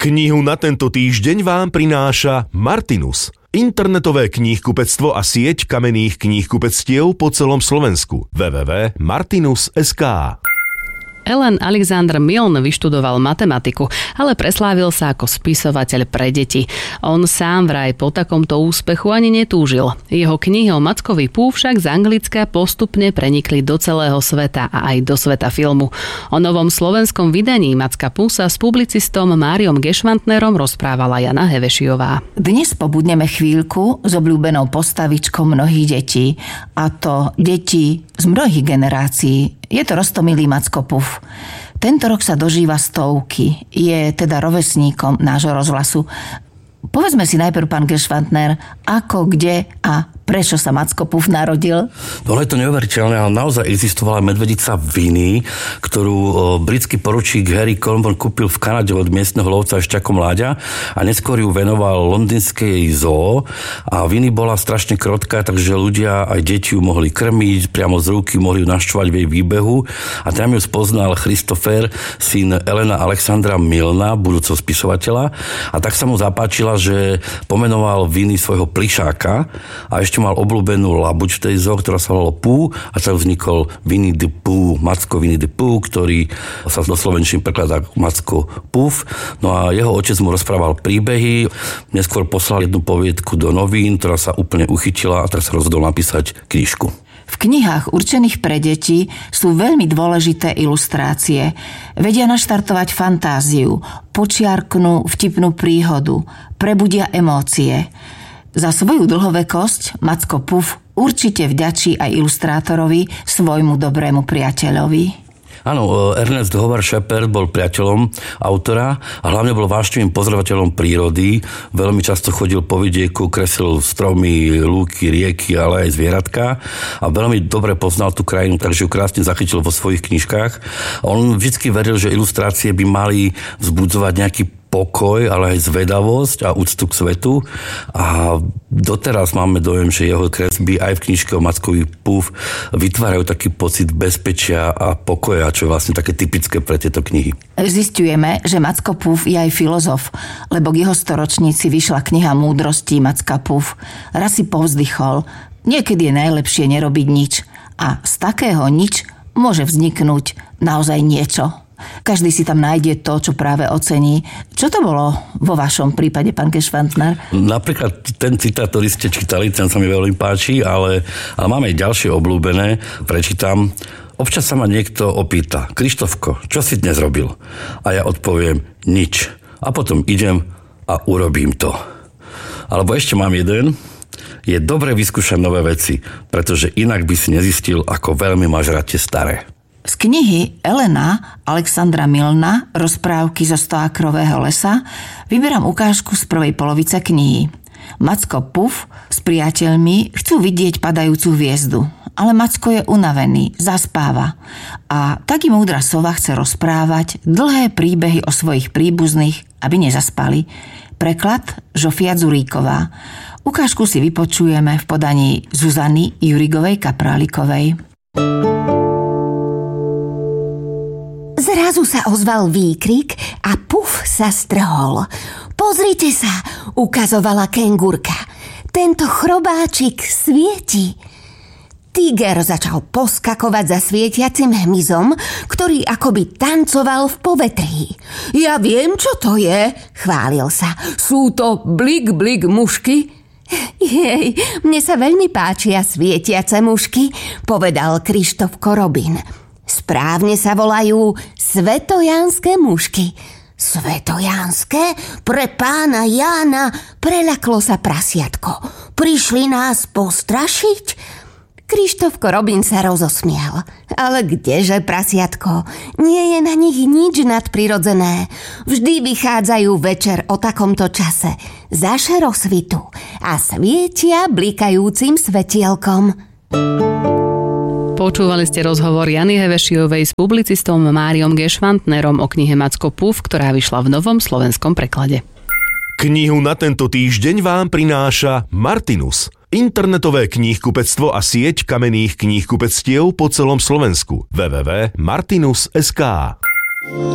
Knihu na tento týždeň vám prináša Martinus, internetové kníhkupectvo a sieť kamenných kníhkupectiev po celom Slovensku. www.martinus.sk. Ellen Alexander Milne vyštudoval matematiku, ale preslávil sa ako spisovateľ pre deti. On sám vraj po takomto úspechu ani netúžil. Jeho knihy o Mackovi Pú však z Anglicka postupne prenikli do celého sveta a aj do sveta filmu. O novom slovenskom vydaní Macka Pú sa s publicistom Máriom Gešvantnerom rozprávala Jana Hevešiová. Dnes pobudneme chvíľku s obľúbenou postavičkou mnohých detí, a to deti z mnohých generácií. Je to roztomilý Macko Puf. Tento rok sa dožíva 100. Je teda rovesníkom nášho rozhlasu. Povedzme si najprv, pán Gešvantner, ako, kde a prečo sa Macko Puf narodil? No je to neuveriteľné, ale naozaj existovala medvedica Winnie, ktorú britský poručík Harry Colborne kúpil v Kanade od miestneho lovca ešte ako mláďa a neskôr ju venoval londýnskej zoo a Winnie bola strašne krotká, takže ľudia aj deti ju mohli krmiť, priamo z ruky mohli ju naštvať v jej výbehu a tam ju spoznal Christopher, syn Ellena Alexandra Milna, budúceho spisovateľa, a tak sa mu zapáčila, že pomenoval Winnie svojho plišáka a ešte mal obľúbenú labuť v tej zoo, ktorá sa volala Pooh, a tak vznikol Winnie the Pooh, Macko Winnie the Pooh, ktorý sa do slovenčiny prekladá ako Macko Puf. No a jeho otec mu rozprával príbehy, neskôr poslal jednu poviedku do novín, ktorá sa úplne uchytila a teraz sa rozhodol napísať knižku. V knihách určených pre deti sú veľmi dôležité ilustrácie. Vedia naštartovať fantáziu, počiarknú vtipnú príhodu, prebudia emócie. Za svoju dlhovekosť Macko Puf určite vďačí aj ilustrátorovi, svojmu dobrému priateľovi. Áno, Ernest Howard Shepard bol priateľom autora a hlavne bol vášnivým pozorovateľom prírody. Veľmi často chodil po vidieku, kreslil stromy, lúky, rieky, ale aj zvieratka a veľmi dobre poznal tú krajinu, takže ju krásne zachytil vo svojich knižkách. On vždy veril, že ilustrácie by mali vzbudzovať nejaký pokoj, ale aj zvedavosť a úctu k svetu. A doteraz máme dojem, že jeho kresby aj v knižke o Mackovi Puf vytvárajú taký pocit bezpečia a pokoja, čo je vlastne také typické pre tieto knihy. Zisťujeme, že Macko Puf je aj filozof, lebo k jeho storočnici vyšla kniha múdrostí Macka Puf. Raz si povzdychol, niekedy je najlepšie nerobiť nič. A z takého nič môže vzniknúť naozaj niečo. Každý si tam nájde to, čo práve ocení. Čo to bolo vo vašom prípade, pán Gešvantner? Napríklad ten citát, ktorý ste čítali, ten sa mi veľmi páči, ale máme aj ďalšie obľúbené. Prečítam. Občas sa ma niekto opýta: Krištofko, čo si dnes robil? A ja odpoviem: nič. A potom idem a urobím to. Alebo ešte mám jeden. Je dobre vyskúšať nové veci, pretože inak by si nezistil, ako veľmi máš rád tie staré. Z knihy Ellena Alexandra Milna Rozprávky zo 100-akrového lesa vyberám ukážku z prvej polovice knihy. Macko Puf s priateľmi chcú vidieť padajúcu hviezdu, ale Macko je unavený, zaspáva. A tak im múdra sova chce rozprávať dlhé príbehy o svojich príbuzných, aby nezaspali. Preklad Žofia Zuríková. Ukážku si vypočujeme v podaní Zuzany Jurigovej Kaprálikovej. Zrazu sa ozval výkrik a Puf sa strhol. Pozrite sa, ukazovala kengurka. Tento chrobáčik svieti. Tiger začal poskakovať za svietiacim hmyzom, ktorý akoby tancoval v povetrí. Ja viem, čo to je, chválil sa. Sú to blik mušky? Jej, mne sa veľmi páčia svietiace mušky, povedal Krištofko Robin. Správne sa volajú svetojánske mušky. Svetojánske? Pre pána Jána preľaklo sa prasiatko. Prišli nás postrašiť? Krištofko Robin sa rozosmial. Ale kdeže, prasiatko? Nie je na nich nič nadprirodzené. Vždy vychádzajú večer o takomto čase. Za šerosvitu a svietia blikajúcim svetielkom. Počúvali ste rozhovor Jany Hevešiovej s publicistom Máriom Gešvantnerom o knihe Macko Puf, ktorá vyšla v novom slovenskom preklade. Knihu na tento týždeň vám prináša Martinus, internetové kníhkupectvo a sieť kamenných kníhkupectiev po celom Slovensku. www.martinus.sk.